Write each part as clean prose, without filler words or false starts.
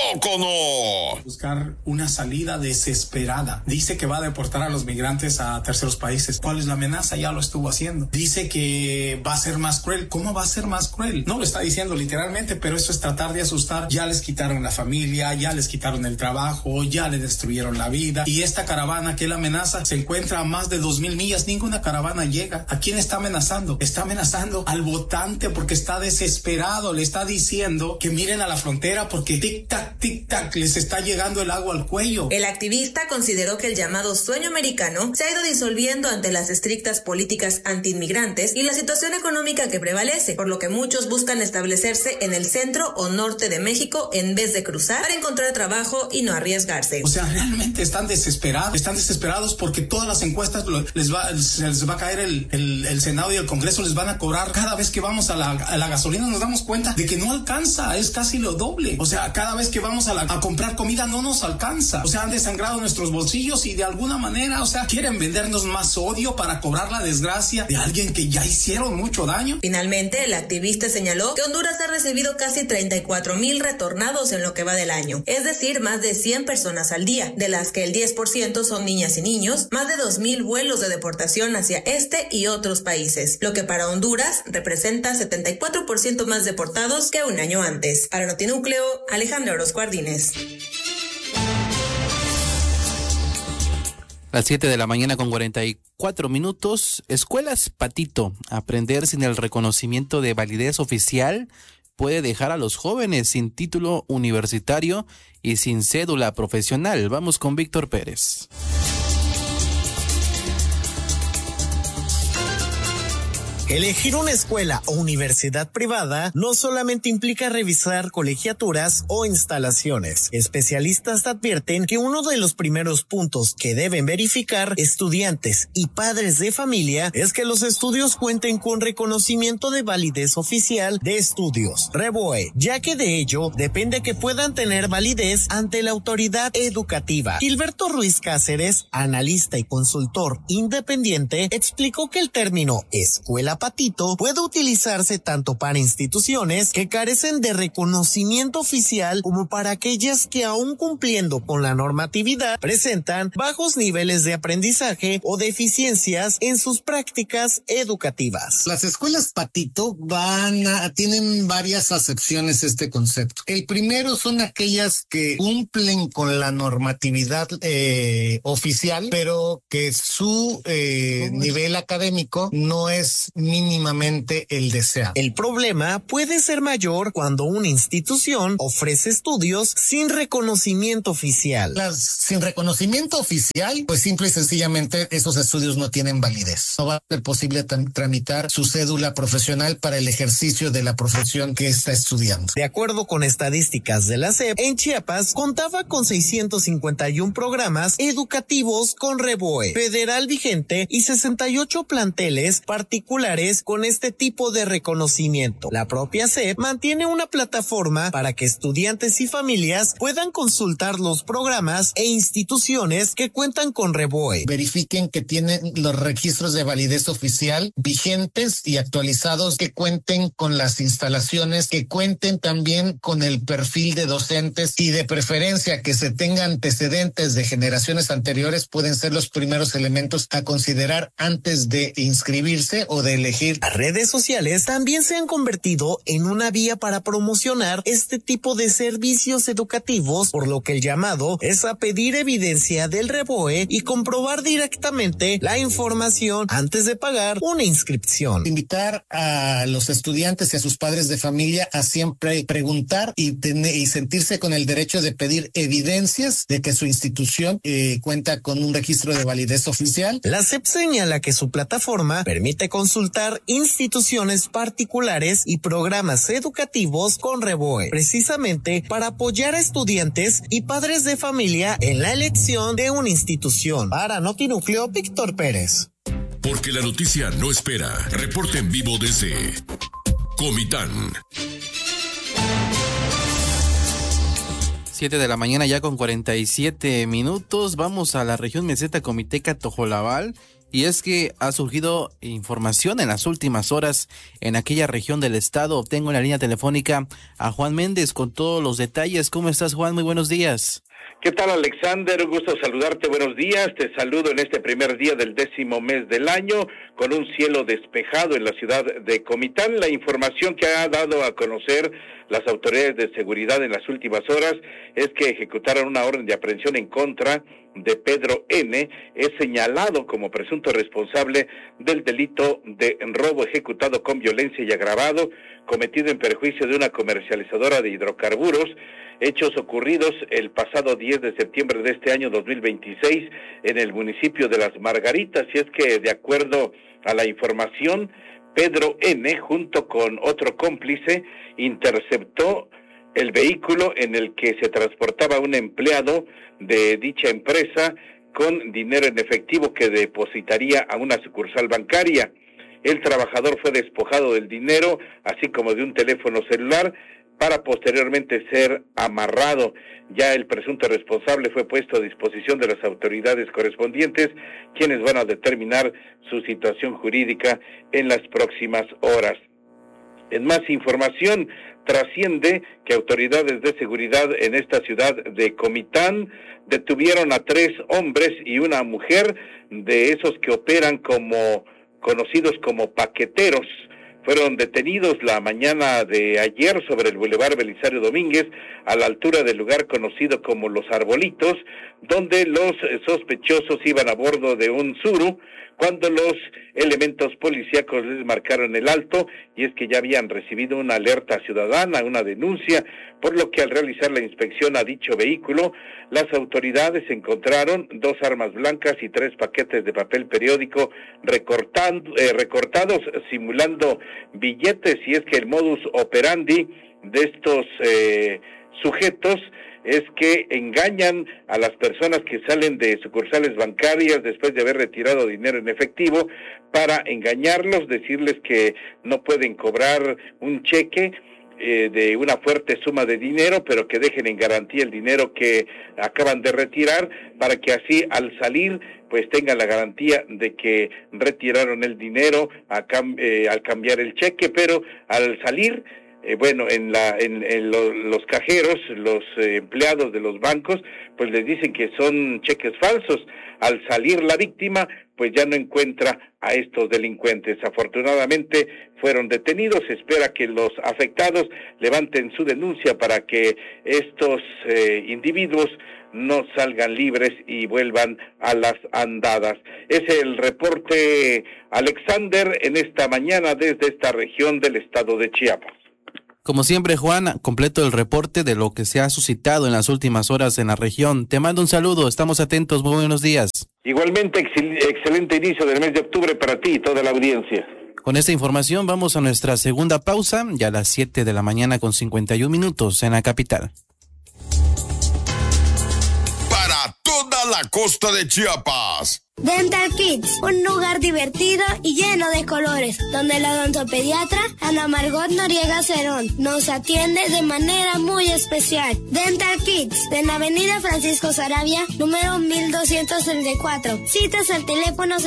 poco no? Buscar una salida desesperada. Dice que va a deportar a los migrantes a terceros países. ¿Cuál es la amenaza? Ya lo estuvo haciendo. Dice que va a ser más cruel. ¿Cómo va a ser más cruel? No lo está diciendo literalmente, pero eso es tratar de asustar. Ya les quitaron la familia, ya les quitaron el trabajo, ya le destruyeron la vida. Y esta caravana que él amenaza se encuentra a más de 2,000 millas. Ninguna caravana llega. ¿A quién está amenazando? Está amenazando al votante porque está desesperado. Le está diciendo que miren a la frontera porque tic tac les está llegando el agua al cuello. El activista consideró que el llamado sueño americano se ha ido disolviendo ante las estrictas políticas antiinmigrantes y la situación económica que prevalece, por lo que muchos buscan establecerse en el centro o norte de México en vez de cruzar para encontrar trabajo y no arriesgarse. O sea, realmente están desesperados porque todas las encuestas se les va a caer el Senado y el Congreso les van a cobrar. Cada vez que vamos a la gasolina nos damos cuenta de que no alcanza, es casi lo doble. O sea, cada vez que vamos a comprar comida no nos alcanza. O sea, han desangrado nuestros bolsillos y de alguna manera, o sea, quieren vendernos más odio para cobrar la desgracia de alguien que ya hicieron mucho daño. Finalmente, el activista señaló que Honduras ha recibido casi 34,000 retornados en lo que va del año, es decir, más de 100 personas al día, de las que el 10% son niñas y niños, más de 2,000 vuelos de deportación hacia este y otros países, lo que para Honduras representa 74% más deportados que un año antes. Para Notinúcleo, Alejandra Orozco Ardínez. Las 7 de la mañana con 44 minutos. Escuelas Patito. Aprender sin el reconocimiento de validez oficial puede dejar a los jóvenes sin título universitario y sin cédula profesional. Vamos con Víctor Pérez. Elegir una escuela o universidad privada no solamente implica revisar colegiaturas o instalaciones. Especialistas advierten que uno de los primeros puntos que deben verificar estudiantes y padres de familia es que los estudios cuenten con reconocimiento de validez oficial de estudios, REVOE, ya que de ello depende que puedan tener validez ante la autoridad educativa. Gilberto Ruiz Cáceres, analista y consultor independiente, explicó que el término escuela Patito puede utilizarse tanto para instituciones que carecen de reconocimiento oficial como para aquellas que, aún cumpliendo con la normatividad, presentan bajos niveles de aprendizaje o deficiencias en sus prácticas educativas. Las escuelas Patito tienen varias acepciones este concepto. El primero son aquellas que cumplen con la normatividad oficial, pero que su nivel académico no es mínimamente el deseado. El problema puede ser mayor cuando una institución ofrece estudios sin reconocimiento oficial. Sin reconocimiento oficial, pues simple y sencillamente esos estudios no tienen validez. No va a ser posible tramitar su cédula profesional para el ejercicio de la profesión que está estudiando. De acuerdo con estadísticas de la SEP, en Chiapas contaba con 651 programas educativos con REVOE federal vigente y 68 planteles particulares con este tipo de reconocimiento. La propia SEP mantiene una plataforma para que estudiantes y familias puedan consultar los programas e instituciones que cuentan con REVOE. Verifiquen que tienen los registros de validez oficial vigentes y actualizados, que cuenten con las instalaciones, que cuenten también con el perfil de docentes y de preferencia que se tengan antecedentes de generaciones anteriores. Pueden ser los primeros elementos a considerar antes de inscribirse o de elegir. Las redes sociales también se han convertido en una vía para promocionar este tipo de servicios educativos, por lo que el llamado es a pedir evidencia del REVOE y comprobar directamente la información antes de pagar una inscripción. Invitar a los estudiantes y a sus padres de familia a siempre preguntar y sentirse con el derecho de pedir evidencias de que su institución cuenta con un registro de validez oficial. La SEP señala que su plataforma permite consultar instituciones particulares y programas educativos con REVOE, precisamente para apoyar a estudiantes y padres de familia en la elección de una institución. Para Notinúcleo, Víctor Pérez. Porque la noticia no espera. Reporte en vivo desde Comitán. 7 de la mañana ya con 47 minutos. Vamos a la región meseta Comiteca Tojolabal Y es que ha surgido información en las últimas horas en aquella región del estado. Tengo en la línea telefónica a Juan Méndez con todos los detalles. ¿Cómo estás, Juan? Muy buenos días. ¿Qué tal, Alexander? Un gusto saludarte. Buenos días. Te saludo en este primer día del 10º mes del año con un cielo despejado en la ciudad de Comitán. La información que ha dado a conocer las autoridades de seguridad en las últimas horas es que ejecutaron una orden de aprehensión en contra de Pedro N., es señalado como presunto responsable del delito de robo ejecutado con violencia y agravado, cometido en perjuicio de una comercializadora de hidrocarburos, hechos ocurridos el pasado 10 de septiembre de este año 2026 en el municipio de Las Margaritas. Y es que, de acuerdo a la información, Pedro N., junto con otro cómplice, interceptó el vehículo en el que se transportaba un empleado de dicha empresa con dinero en efectivo que depositaría a una sucursal bancaria. El trabajador fue despojado del dinero, así como de un teléfono celular, para posteriormente ser amarrado. Ya el presunto responsable fue puesto a disposición de las autoridades correspondientes, quienes van a determinar su situación jurídica en las próximas horas. En más información, trasciende que autoridades de seguridad en esta ciudad de Comitán detuvieron a 3 hombres y una mujer de esos que operan como conocidos como paqueteros. Fueron detenidos la mañana de ayer sobre el Boulevard Belisario Domínguez, a la altura del lugar conocido como Los Arbolitos, donde los sospechosos iban a bordo de un Tsuru, cuando los elementos policíacos les marcaron el alto, y es que ya habían recibido una alerta ciudadana, una denuncia, por lo que al realizar la inspección a dicho vehículo, las autoridades encontraron 2 armas blancas y 3 paquetes de papel periódico recortados, simulando billetes. Y es que el modus operandi de estos sujetos es que engañan a las personas que salen de sucursales bancarias después de haber retirado dinero en efectivo, para engañarlos, decirles que no pueden cobrar un cheque de una fuerte suma de dinero, pero que dejen en garantía el dinero que acaban de retirar, para que así al salir pues tengan la garantía de que retiraron el dinero al cambiar el cheque, pero al salir los cajeros, los empleados de los bancos, pues les dicen que son cheques falsos. Al salir la víctima, pues ya no encuentra a estos delincuentes. Afortunadamente fueron detenidos. Se espera que los afectados levanten su denuncia para que estos individuos no salgan libres y vuelvan a las andadas. Es el reporte, Alexander, en esta mañana desde esta región del estado de Chiapas. Como siempre, Juan, completo el reporte de lo que se ha suscitado en las últimas horas en la región. Te mando un saludo, estamos atentos, muy buenos días. Igualmente, excelente inicio del mes de octubre para ti y toda la audiencia. Con esta información vamos a nuestra segunda pausa, ya a las 7 de la mañana con 51 minutos en la capital. Para toda la costa de Chiapas. Dental Kids, un lugar divertido y lleno de colores, donde la odontopediatra Ana Margot Noriega Cerón nos atiende de manera muy especial. Dental Kids, en la avenida Francisco Saravia, número 1234. Citas al teléfono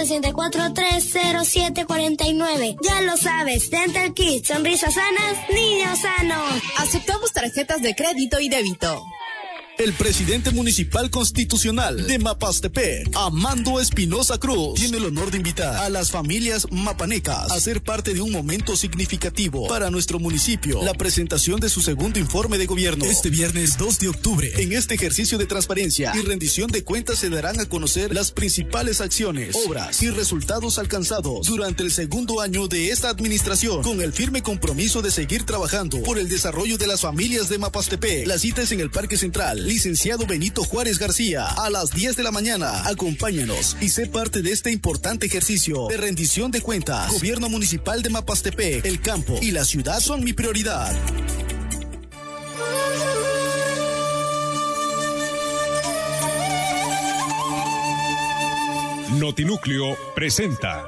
6430749. Ya lo sabes, Dental Kids, sonrisas sanas, niños sanos. Aceptamos tarjetas de crédito y débito. El presidente municipal constitucional de Mapastepec, Amando Espinosa Cruz, tiene el honor de invitar a las familias mapanecas a ser parte de un momento significativo para nuestro municipio, la presentación de su segundo informe de gobierno. Este viernes 2 de octubre, en este ejercicio de transparencia y rendición de cuentas, se darán a conocer las principales acciones, obras y resultados alcanzados durante el segundo año de esta administración, con el firme compromiso de seguir trabajando por el desarrollo de las familias de Mapastepec. La cita es en el Parque Central, licenciado Benito Juárez García, a las 10 de la mañana. Acompáñanos y sé parte de este importante ejercicio de rendición de cuentas. Gobierno Municipal de Mapastepec, el campo y la ciudad son mi prioridad. Notinúcleo presenta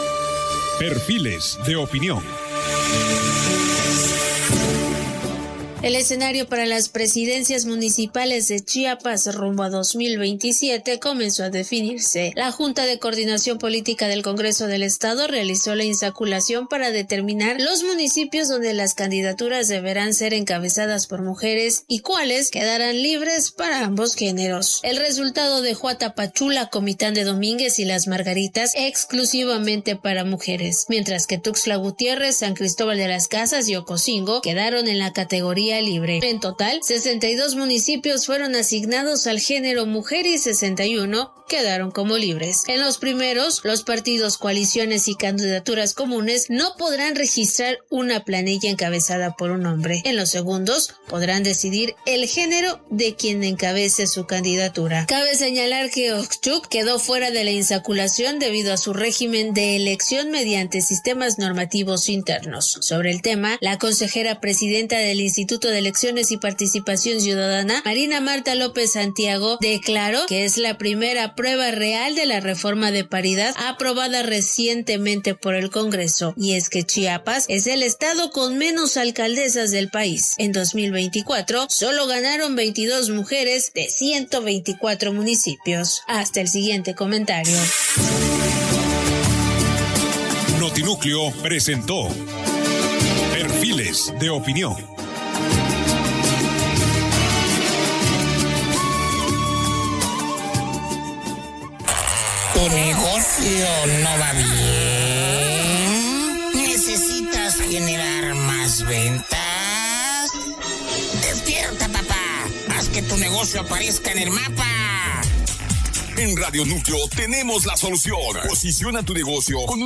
Perfiles de Opinión. El escenario para las presidencias municipales de Chiapas rumbo a 2027 comenzó a definirse. La Junta de Coordinación Política del Congreso del Estado realizó la insaculación para determinar los municipios donde las candidaturas deberán ser encabezadas por mujeres y cuáles quedarán libres para ambos géneros. El resultado dejó a Tapachula, Comitán de Domínguez y Las Margaritas exclusivamente para mujeres, mientras que Tuxtla Gutiérrez, San Cristóbal de las Casas y Ocosingo quedaron en la categoría libre. En total, 62 municipios fueron asignados al género mujer y 61 quedaron como libres. En los primeros, los partidos, coaliciones y candidaturas comunes no podrán registrar una planilla encabezada por un hombre. En los segundos, podrán decidir el género de quien encabece su candidatura. Cabe señalar que Oxchuc quedó fuera de la insaculación debido a su régimen de elección mediante sistemas normativos internos. Sobre el tema, la consejera presidenta del Instituto de Elecciones y Participación Ciudadana, Marina Marta López Santiago, declaró que es la primera prueba real de la reforma de paridad aprobada recientemente por el Congreso, y es que Chiapas es el estado con menos alcaldesas del país. En 2024 solo ganaron 22 mujeres de 124 municipios. Hasta el siguiente comentario. Notinúcleo presentó Perfiles de Opinión. ¿Tu negocio no va bien? ¿Necesitas generar más ventas? ¡Despierta, papá! Haz que tu negocio aparezca en el mapa. En Radio Núcleo tenemos la solución. Posiciona tu negocio con